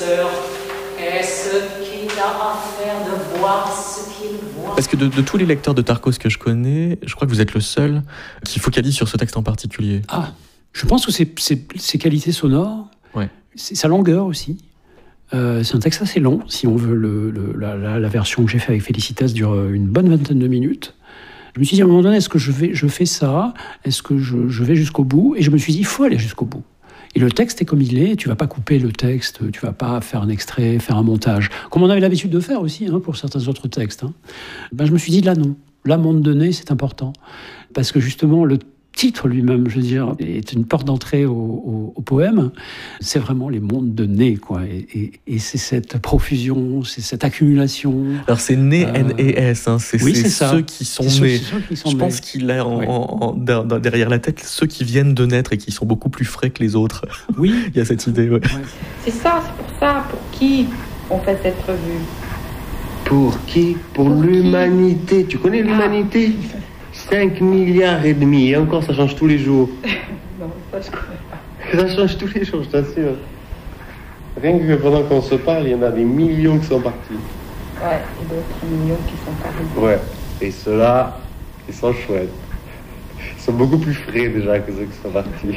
Est-ce qu'il a à faire de voir ce qu'il voit? Parce que de tous les lecteurs de Tarkos que je connais, je crois que vous êtes le seul qui focalise sur ce texte en particulier. Ah, je pense que ses qualités sonores, Ouais. c'est sa longueur aussi. C'est un texte assez long, si on veut. La version que j'ai faite avec Félicitas dure une bonne vingtaine de minutes. Je me suis dit à un moment donné, est-ce que je fais ça? Est-ce que je vais jusqu'au bout? Et je me suis dit, il faut aller jusqu'au bout. Et le texte est comme il est, tu vas pas couper le texte, tu vas pas faire un extrait, faire un montage, comme on avait l'habitude de faire aussi pour certains autres textes. Ben, je me suis dit, là non, là, monde donné, c'est important. Parce que justement, le titre lui-même, je veux dire, est une porte d'entrée au poème. C'est vraiment les mondes de nez, quoi. Et c'est cette profusion, c'est cette accumulation. Alors c'est né, N-E-S, hein. C'est ça. ceux qui sont C'est nés. ceux qui sont Je nés. pense qu'il a derrière la tête ceux qui viennent de naître et qui sont beaucoup plus frais que les autres. Oui. Il y a cette idée, ouais. C'est ça, c'est pour ça, pour qui on fait cette revue? Pour qui? Pour l'humanité. Tu connais l'humanité? 5 milliards et demi. Et encore, ça change tous les jours. Non, ça je connais pas. Ça change tous les jours, je t'assure. Rien que pendant qu'on se parle, il y en a des millions qui sont partis. Ouais, et d'autres millions qui sont pas Ouais. Et ceux-là, ils sont chouettes. Ils sont beaucoup plus frais déjà que ceux qui sont partis.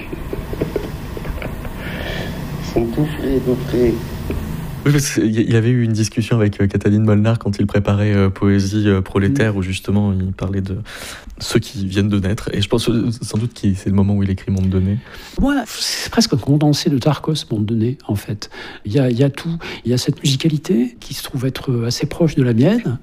Ils sont tout frais, tout frais. Oui, parce qu'il y avait eu une discussion avec Cataline Molnar quand il préparait Poésie prolétaire, où justement il parlait de ceux qui viennent de naître. Et je pense sans doute que c'est le moment où il écrit Monde donné. Moi, c'est presque un condensé de Tarkos, Monde donné, en fait. Il y a tout. Il y a cette musicalité qui se trouve être assez proche de la mienne.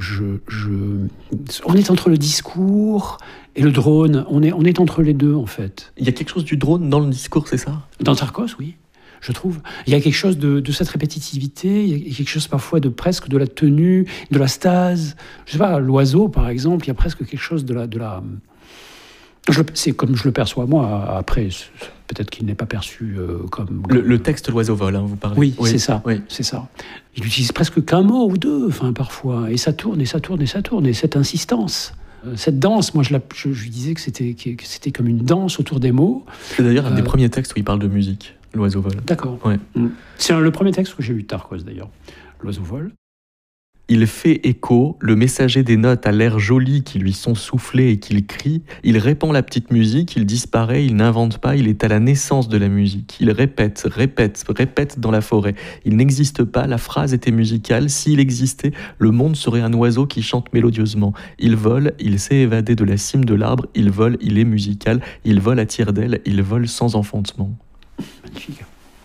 On est entre le discours et le drone. On est entre les deux, en fait. Il y a quelque chose du drone dans le discours, c'est ça? Dans Tarkos, oui. Je trouve. Il y a quelque chose de cette répétitivité, il y a quelque chose parfois de presque de la tenue, de la stase. Je sais pas, l'oiseau, par exemple, il y a presque quelque chose de la... C'est comme je le perçois moi, après, peut-être qu'il n'est pas perçu comme... Le texte L'oiseau vole, hein, vous parlez. Oui, c'est ça, oui. c'est ça. Il utilise presque qu'un mot ou deux, parfois, et ça tourne, et ça tourne, et ça tourne, et cette insistance... Cette danse, moi je lui disais que c'était comme une danse autour des mots. C'est d'ailleurs un des premiers textes où il parle de musique, L'oiseau vole. D'accord. Ouais. C'est le premier texte que j'ai lu de Tarkos d'ailleurs, L'oiseau vole. Il fait écho, le messager des notes à l'air joli qui lui sont soufflées et qu'il crie. Il répand la petite musique, il disparaît, il n'invente pas, il est à la naissance de la musique. Il répète, répète, répète dans la forêt. Il n'existe pas, la phrase était musicale. S'il existait, le monde serait un oiseau qui chante mélodieusement. Il vole, il s'est évadé de la cime de l'arbre, il vole, il est musical, il vole à tire-d'aile, il vole sans enfantement. Magnifique.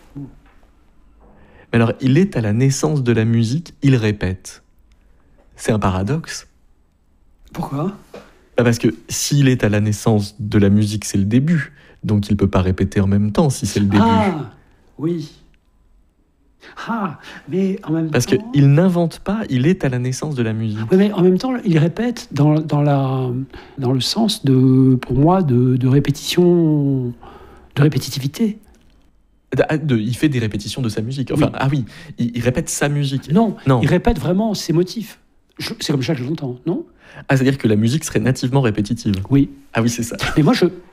Mais alors, il est à la naissance de la musique, il répète. C'est un paradoxe. Pourquoi ? Parce que s'il est à la naissance de la musique, c'est le début. Donc il ne peut pas répéter en même temps si c'est le début. Ah, oui. Ah, mais en même Parce temps... qu'il n'invente pas, il est à la naissance de la musique. Oui, mais en même temps, il répète dans le sens, pour moi, de répétition, de répétitivité. Il fait des répétitions de sa musique. Enfin, oui. Ah oui, il répète sa musique. Non, il répète vraiment ses motifs. C'est comme ça que je l'entends, non ? Ah, c'est-à-dire que la musique serait nativement répétitive. Oui. Ah oui, c'est ça. Mais moi,